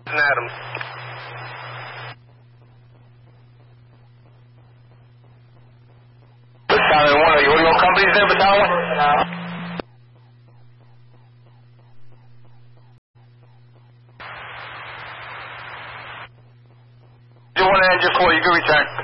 Adams. Battalion 1, are you audio companies there, Battalion 1? You want to end your call, you can return.